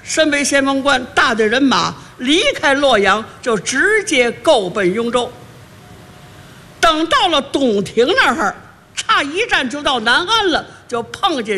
陕北先锋官大队人马离开洛阳，就直接购奔雍州。等到了洞庭那儿，差一站就到南安了，就碰见